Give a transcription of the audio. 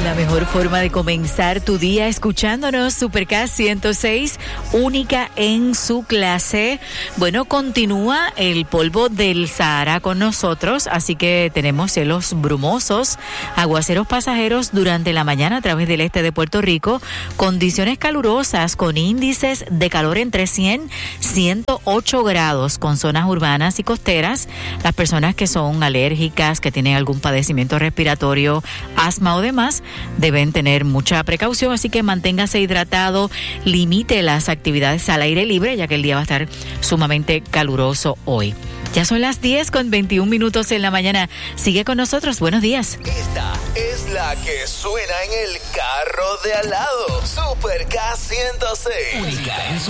La mejor forma de comenzar tu día escuchándonos, Supercast 106, única en su clase. Bueno, continúa el polvo del Sahara con nosotros, así que tenemos cielos brumosos, aguaceros pasajeros durante la mañana a través del este de Puerto Rico, condiciones calurosas con índices de calor entre 100 y 108 grados con zonas urbanas y costeras. Las personas que son alérgicas, que tienen algún padecimiento respiratorio, asma o demás, deben tener mucha precaución, así que manténgase hidratado, limite las actividades al aire libre, ya que el día va a estar sumamente caluroso hoy. Ya son las 10:21 en la mañana. Sigue con nosotros. Buenos días. Esta es la que suena en el carro de al lado. Supercast 106. Única en